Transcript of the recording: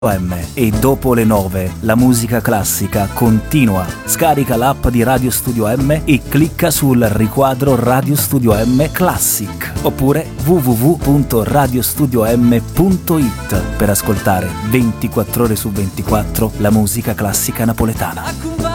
M. E dopo le 9 la musica classica continua. Scarica l'app di Radio Studio M e clicca sul riquadro Radio Studio M Classic oppure www.radiostudiom.it per ascoltare 24 ore su 24 la musica classica napoletana.